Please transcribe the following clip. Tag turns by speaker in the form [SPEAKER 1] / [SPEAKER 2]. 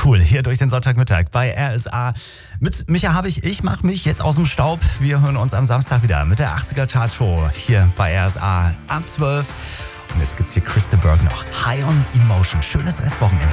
[SPEAKER 1] cool. Hier durch den Sonntagmittag bei RSA. Mit Micha Habicht. Ich mache mich jetzt aus dem Staub. Wir hören uns am Samstag wieder mit der 80er Chart Show hier bei RSA ab 12. Und jetzt gibt's hier Chris de Burgh noch. High on Emotion. Schönes Restwochenende.